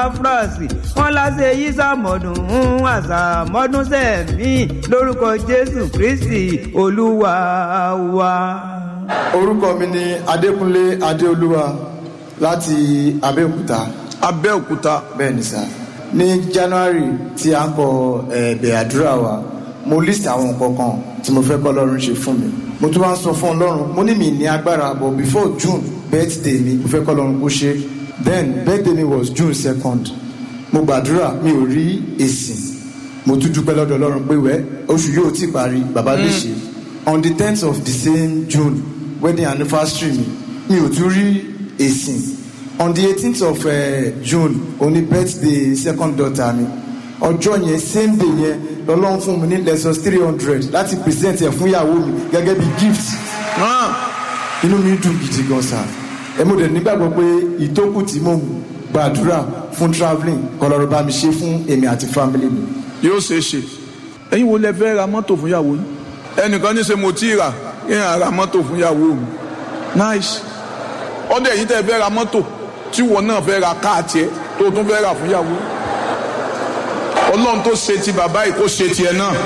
Epáfúrásì wọn láṣẹ yìí sàmọ̀dún àṣàmọ́dún sẹ́mi lórúkọ Jésù Kristi Olúwa wa. Orúkọ mi ni Adékúnlé Adéolúwa láti Abẹ́òkúta. Bẹ́ẹ̀ ni sà. Ní January tí a ń kọ ẹ̀bẹ̀ àdúrà wa, mo list àwọn nǹkan kan tí mo fẹ́ kọ́ Ọlọ́run ṣe fún mi. Mo tún wá sọ fún Ọlọ́run, mo ní mi ní agbára, but before June birthday mi, mo fẹ́ kọ́ Ọlọ́run kó ṣe. Then birthday mi was June 2nd. Mo gbàdúrà, mi ò rí èsì. Mo tún dúpẹ́ lọ́dọ̀ Ọlọ́run pé oṣù yóò ti parí, bàbá lè ṣe. On the 10th of the same June, wedding anniversary mi ò tún rí èsì. On the 18th of June, only birthday second daughter mi. Ọjọ́ yẹn same day yẹn lọ́lọ́run fún mi ní lessons 300 láti present ẹ̀ fún ìyàwó mi gẹ́gẹ́ bí gift. Inú mi dùn gidi gan sa. Mo dẹ̀ nígbàgbọ́ pé ìtókù tí mo gbàdúrà fún travelling kọlọ́rọ̀ bá mi ṣe fún èmi àti family mi. Yóò ṣe é ṣe. Ẹ̀yin wo lẹ fẹ́ ra mọ́tò fún ìyàwó yín? Ẹnìkan ní ṣe mo tí ì rà kí n ra mọ́tò fún ìyàwó mi. Nice. Ọdẹ yìí tẹ́ fẹ́ ra mọ́tò tí wọn náà fẹ́ ra káàtì ẹ tó tún fẹ́ rà fún ìyàwó. Ọlọ́run tó ṣe ti bàbá yìí kó ṣe tiẹ̀ náà.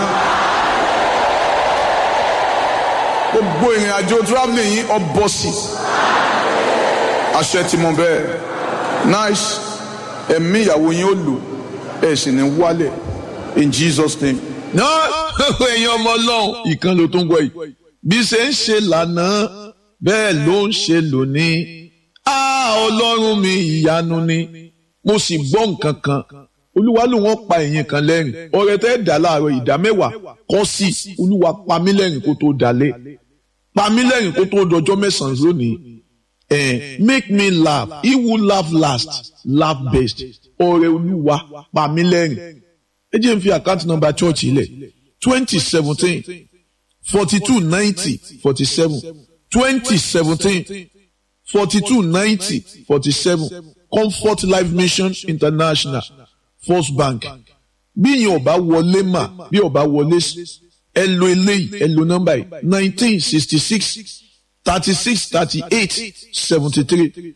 Gbogbo ìrìn àjò travelling yìí ọbọ̀ sí. Àṣẹ tí mo bẹ́ẹ̀. Nice. Ẹ̀mí ìyàwó yín ó lò ẹ̀ sì ní wálẹ̀ in Jesus name. Náà ẹ̀yin ọmọ Ọlọ́run ìkan ló tún gbọ́ yìí. Bí ṣe ń ṣe lánàá bẹ́ẹ̀ ló ń ṣe lónìí. Ọlọ́run mi ìyanu ni. Mo sì gbọ́ nǹkan kan. Olúwa ló wọ́n pa ẹ̀yin kan lẹ́rìn. Ọrẹ tẹ́ dà láàárọ̀ ìdá 10 kọ́ sí. Olúwa pa mí lẹ́rìn kó tó dalẹ̀. Pa mí lẹ́rìn kó tó dọjọ́ 9 lónìí. Make me laugh. He who laugh last, laugh best. Ọrẹ Olúwa pa mí lẹ́rìn. Ẹ jẹ́ n fi account number church ilẹ̀. 2017 42 90 47 2017 42 90 47 Comfort Life Mission International First Bank. Bí yín ọba wọlé mà bí ọba wọlé ẹ lo eléyìí ẹ lo nọ́mbà yìí 1966 36 38 73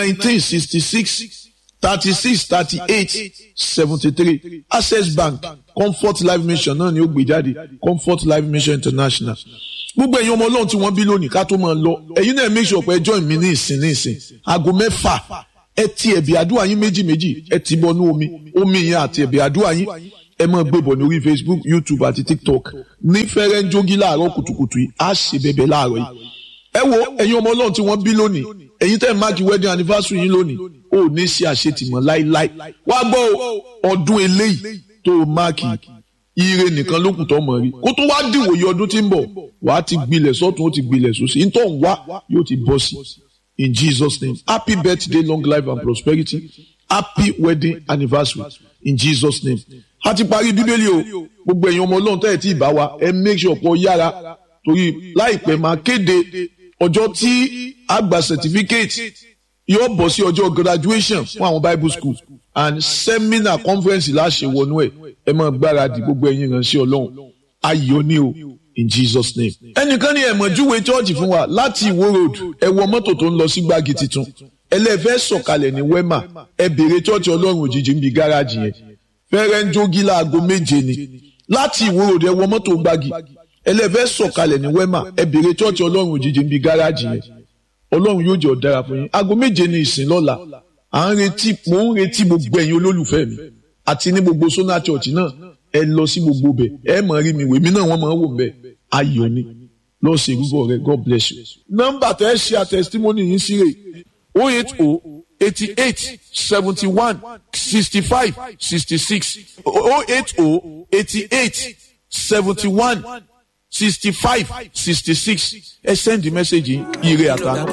1966 36 38 73 Access Bank Comfort Life Mission náà ni ó gbé jáde Comfort Life Mission International. Gbogbo ẹ̀yin ọmọ Ọlọ́run tí wọ́n bí lónìí ká tó máa lọ ẹ̀yin náà make sure pé ẹ join mi ní ìsìn aago 6 ẹ ti ẹ̀bì àdúrà yín méjì ẹ ti bọnú omi yẹn àti ẹ̀bì àdúrà yín ẹ máa gbé bọ̀ lórí Facebook YouTube àti TikTok ní fẹ́rẹ́ ń jógí láàárọ̀ kùtùkùtù yìí á ṣe bẹ̀bẹ̀ láàárọ̀ yìí. Ẹ wo ẹ̀yin ọmọ Ọlọ́run tí wọ́n bí lónìí ẹ̀yin tẹ́ ẹ̀ máàkì wedding anniversary yín lónìí ò ní ṣe àṣetìmọ̀ láíláí wá gbọ́ ọdún eléyìí tó máàkì ire nìkan ló kù tó mọ̀ rí kó tó wá dìwòye ọdún tí ń bọ̀ wàá ti gbilẹ̀ sọ́tún ó ti gbilẹ̀ sósì nítorí òun wá yóò ti bọ́ sí in Jesus name. Happy birthday, long life and prosperity. Happy wedding anniversary in Jesus name. A ti parí bíbélì o gbogbo ẹ̀yin ọmọ Ọlọ́run tẹ́ẹ̀ tí ì bá wa ẹ make sure pé ó yára torí láìpẹ́ máa kéde ọjọ́ tí a gba certificate yóò bọ̀ sí ọjọ́ graduation fún àwọn Bible school and seminar conference láṣẹ wọnú ẹ máa gbáradì gbogbo ẹ̀yin ìránṣẹ́ Ọlọ́run ayọ̀ ni o in Jesus name. Ẹnìkan ní ẹ̀mọ̀júwe church fún wa láti Ìwó road ẹ wọ mọ́tò tó ń lọ sí Gbági titun ẹlẹ́fẹ́ sọ̀kalẹ̀ ní Wema ẹ bèrè church Ọlọ́run òjijì ń bi gáràjì yẹn fẹ́rẹ́ ń jógí láago 7 ni láti Ìwó road ẹ wọ mọ́tò Gbági ẹlẹ́fẹ́ sọ̀kalẹ̀ ní Wema ẹ bèrè church Ọlọ́run òjijì ń bi gáràjì yẹn Ọlọ́run yóò jẹ́ ó dára fún yín aago 7 ní ìsìn lọ́la mò ń retí gbogbo ẹ̀yin olólùfẹ́ mi àti ní gbogbo Sona Church náà ẹ lọ sí gbogbo bẹ̀ ẹ máa rí mi wèmí náà wọ́n máa wò ń bẹ̀ ayọ̀ ni lọ́ọ́ ṣe ìrúbọ rẹ God bless you. Nọ́mbà tẹ́ ẹ ṣe àtẹ̀sítímọ́nì yín sí rè 080 88 71 65 66 080 88 71 65 66 ẹ send the message ire àtàkùn.